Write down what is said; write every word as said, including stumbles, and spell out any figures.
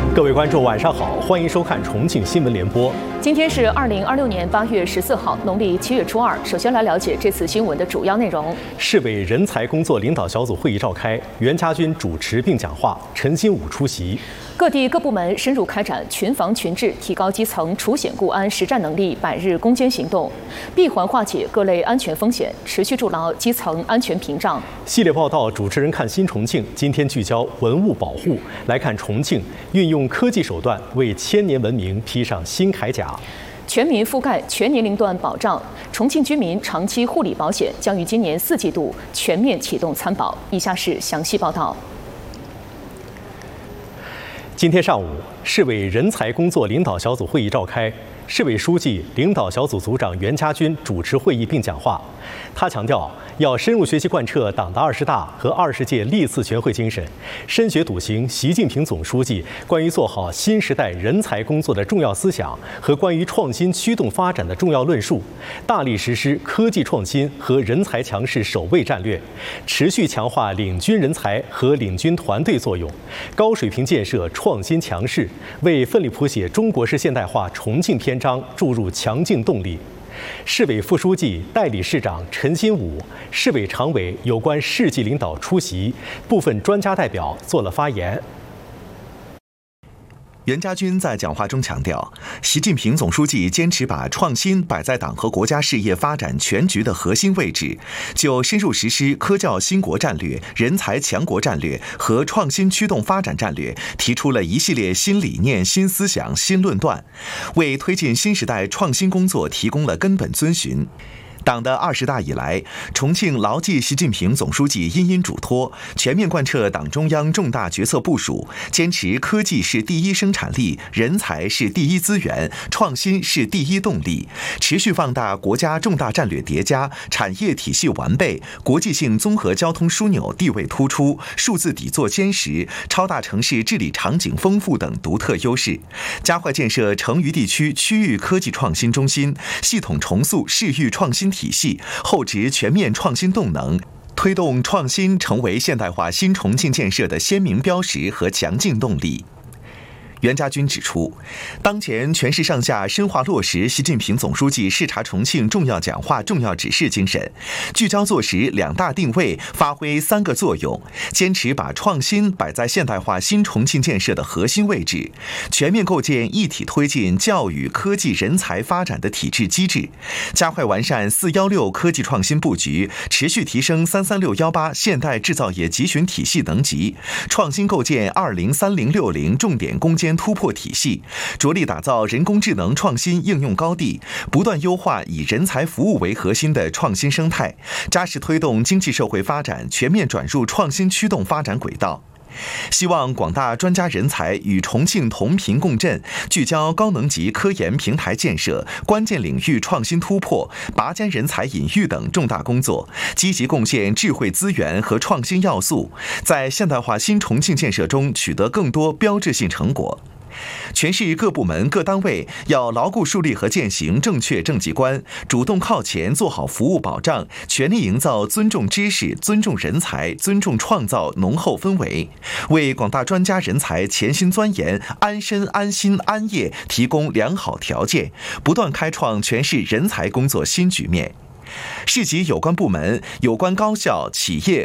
各位观众，晚上好，欢迎收看重庆新闻联播。 今天是二零二六年八月十四号，农历七月初二。首先来了解这次新闻的主要内容。 市委人才工作领导小组会议召开，袁家军主持并讲话，陈新武出席。 各地各部门深入开展群防群治，提高基层除险固安实战能力，百日攻坚行动，闭环化解各类安全风险，持续筑牢基层安全屏障。 系列报道，主持人看新重庆，今天聚焦文物保护，来看重庆运用科技手段为千年文明披上新铠甲。 全民覆盖全年龄段保障，重庆居民长期护理保险将于今年四季度全面启动参保。以下是详细报道。 今天上午，市委人才工作领导小组会议召开，市委书记、领导小组组长袁家军主持会议并讲话。他强调，要深入学习贯彻党的二十大和二十届历次全会精神，深学笃行习近平总书记关于做好新时代人才工作的重要思想和关于创新驱动发展的重要论述，大力实施科技创新和人才强势首位战略，持续强化领军人才和领军团队作用，高水平建设创新强势，为奋力谱写中国式现代化重庆篇章注入强劲动力。市委副书记、代理市长陈新武、市委常委有关市级领导出席，部分专家代表做了发言。 袁家军在讲话中强调，习近平总书记坚持把创新摆在党和国家事业发展全局的核心位置，就深入实施科教兴国战略、人才强国战略和创新驱动发展战略提出了一系列新理念、新思想、新论断，为推进新时代创新工作提供了根本遵循。党的二十大以来，重庆牢记习近平总书记殷殷嘱托，全面贯彻党中央重大决策部署，坚持科技是第一生产力，人才是第一资源，创新是第一动力，持续放大国家重大战略叠加、产业体系完备、国际性综合交通枢纽地位突出、数字底座坚实、超大城市治理场景丰富等独特优势，加快建设成渝地区区域科技创新中心，系统重塑市域创新体系，厚植全面创新动能，推动创新成为现代化新重庆建设的鲜明标识和强劲动力。袁家军指出，当前全市上下深化落实习近平总书记视察重庆重要讲话、重要指示精神，聚焦做实两大定位，发挥三个作用，坚持把创新摆在现代化新重庆建设的核心位置，全面构建一体推进教育、科技、人才发展的体制机制，加快完善四幺六科技创新布局，持续提升三三六幺八现代制造业集群体系能级，创新构建二零三零六零重点攻坚突破体系，着力打造人工智能创新应用高地，不断优化以人才服务为核心的创新生态，扎实推动经济社会发展全面转入创新驱动发展轨道。希望广大专家人才与重庆同频共振，聚焦高能级科研平台建设、关键领域创新突破、拔尖人才引育等重大工作，积极贡献智慧资源和创新要素，在现代化新重庆建设中取得更多标志性成果。全市各部门各单位要牢固树立和践行正确政绩观，主动靠前做好服务保障，全力营造尊重知识、尊重人才、尊重创造浓厚氛围，为广大专家人才潜心钻研、安身安心安业提供良好条件，不断开创全市人才工作新局面。市级有关部门、有关高校、企业